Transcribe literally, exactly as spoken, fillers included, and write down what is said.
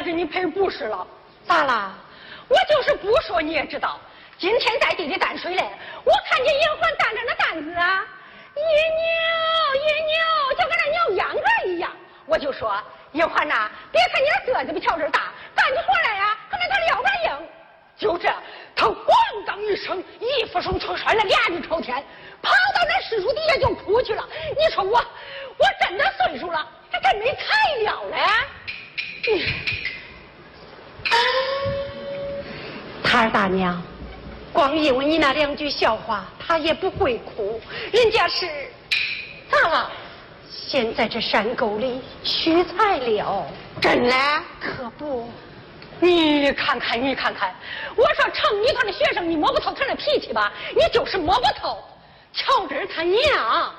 是你赔不是了。咋啦？我就是不说你也知道，今天在地里担水嘞，我看见银环担着那担子啊，一扭一扭，就跟那扭秧歌一样。我就说银环呐，别看你的个子比条子大，干起活来呀，可能他撂边硬。就这，他咣当一声，一副手车摔了，俩人朝天，跑到那柿树底下就哭去了。你说我，我真的岁数了，还真没材料嘞。他二大娘，光因为你那两句笑话，他也不会哭。人家是咋了？现在这山沟里取材料，真的？可不。你看看，你看看，我说城里头的学生，你摸不透他那脾气吧？你就是摸不透。乔治他娘